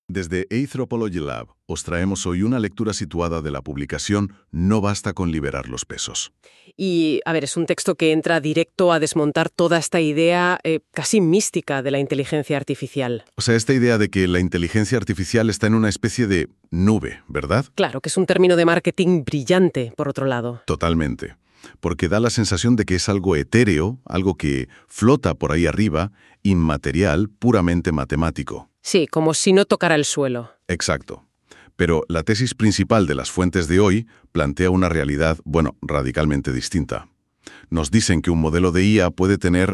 Desde Anthropology Lab os traemos hoy una lectura situada de la publicación No basta con liberar los pesos. Y, a ver, es un texto que entra directo a desmontar toda esta idea casi mística de la inteligencia artificial. O sea, esta idea de que la inteligencia artificial está en una especie de nube, ¿verdad? Claro, que es un término de marketing brillante, por otro lado. Totalmente. Porque da la sensación de que es algo etéreo, algo que flota por ahí arriba, inmaterial, puramente matemático. Sí, como si no tocara el suelo. Exacto. Pero la tesis principal de las fuentes de hoy plantea una realidad, radicalmente distinta. Nos dicen que un modelo de IA puede tener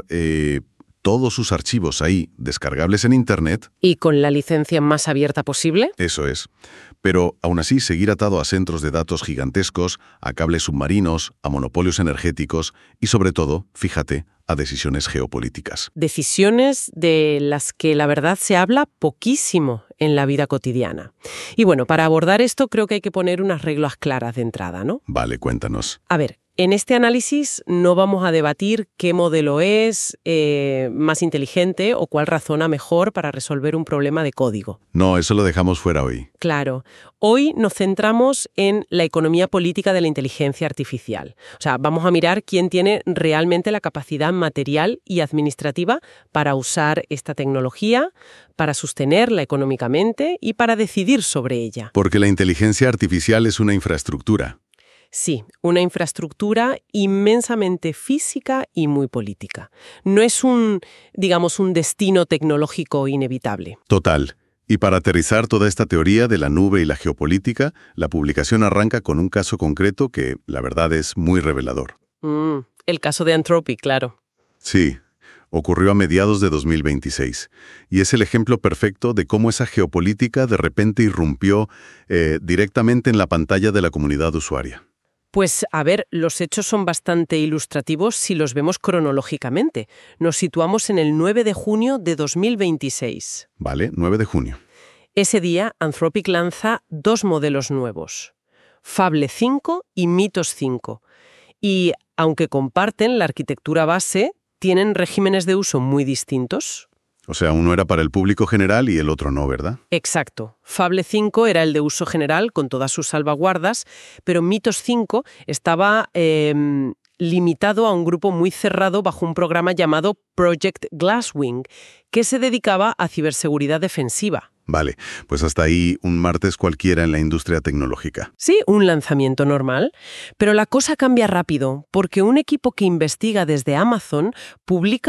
todos sus archivos ahí, descargables en Internet. ¿Y con la licencia más abierta posible? Eso es. Pero, aún así, seguir atado a centros de datos gigantescos, a cables submarinos, a monopolios energéticos y, sobre todo, fíjate, a decisiones geopolíticas. Decisiones de las que, la verdad, se habla poquísimo en la vida cotidiana. Y bueno, para abordar esto creo que hay que poner unas reglas claras de entrada, ¿no? Vale, cuéntanos. A ver, en este análisis no vamos a debatir qué modelo es más inteligente o cuál razona mejor para resolver un problema de código. No, eso lo dejamos fuera hoy. Claro. Hoy nos centramos en la economía política de la inteligencia artificial. O sea, vamos a mirar quién tiene realmente la capacidad material y administrativa para usar esta tecnología, para sostenerla económicamente y para decidir sobre ella. Porque la inteligencia artificial es una infraestructura. Sí, una infraestructura inmensamente física y muy política. No es un destino tecnológico inevitable. Total. Y para aterrizar toda esta teoría de la nube y la geopolítica, la publicación arranca con un caso concreto que, la verdad, es muy revelador. El caso de Anthropic, claro. Sí, ocurrió a mediados de 2026. Y es el ejemplo perfecto de cómo esa geopolítica de repente irrumpió directamente en la pantalla de la comunidad usuaria. Pues, a ver, los hechos son bastante ilustrativos si los vemos cronológicamente. Nos situamos en el 9 de junio de 2026. Vale, 9 de junio. Ese día, Anthropic lanza dos modelos nuevos, Fable 5 y Mythos 5. Y, aunque comparten la arquitectura base, tienen regímenes de uso muy distintos. O sea, uno era para el público general y el otro no, ¿verdad? Exacto. Fable 5 era el de uso general con todas sus salvaguardas, pero Mythos 5 estaba limitado a un grupo muy cerrado bajo un programa llamado Project Glasswing, que se dedicaba a ciberseguridad defensiva. Vale, pues hasta ahí un martes cualquiera en la industria tecnológica. Sí, un lanzamiento normal. Pero la cosa cambia rápido, porque un equipo que investiga desde Amazon publica